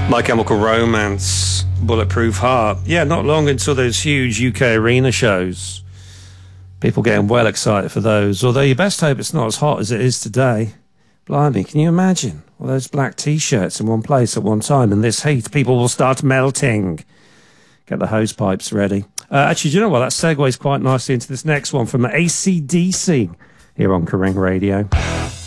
My Chemical Romance, Bulletproof Heart. Yeah, not long until those huge UK arena shows. People getting well excited for those. Although you best hope it's not as hot as it is today. Blimey, can you imagine? All those black T-shirts in one place at one time. In this heat, people will start melting. Get the hose pipes ready. Actually, do you know what? That segues quite nicely into this next one from AC/DC here on Kerrang Radio.